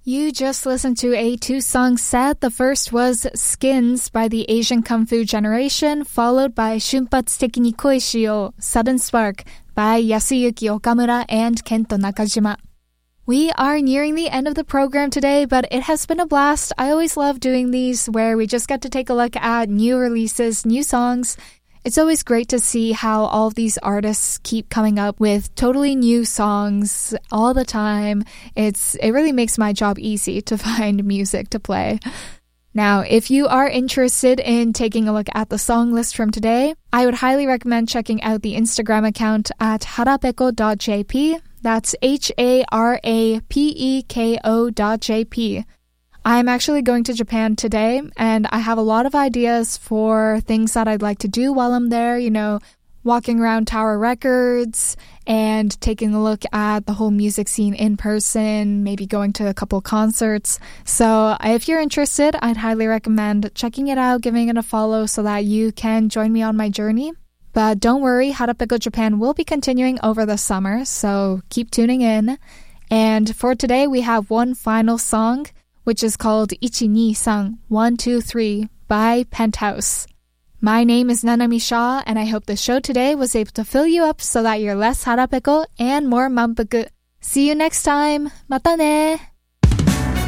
You just listened to a two-song set. The first was Skins by the Asian Kung Fu Generation, followed by Shunpatsuteki ni Koi Shiyou, Sudden Spark by Yasuyuki Okamura and Kento Nakajima. We are nearing the end of the program today, but it has been a blast. I always love doing these where we just get to take a look at new releases, new songs. It's always great to see how all of these artists keep coming up with totally new songs all the time. It really makes my job easy to find music to play. Now, if you are interested in taking a look at the song list from today, I would highly recommend checking out the Instagram account at harapeko.jp. That's HARAPEKO.jp. I'm actually going to Japan today, and I have a lot of ideas for things that I'd like to do while I'm there, walking around Tower Records and taking a look at the whole music scene in person, maybe going to a couple concerts. So if you're interested, I'd highly recommend checking it out, giving it a follow so that you can join me on my journey. But don't worry, Harapeko Japan will be continuing over the summer, so keep tuning in. And for today, we have one final song, which is called 123 123 by Penthouse. My name is Nanami Shaw, and I hope the show today was able to fill you up so that you're less harapeko and more manpuku. See you next time. Mata ne!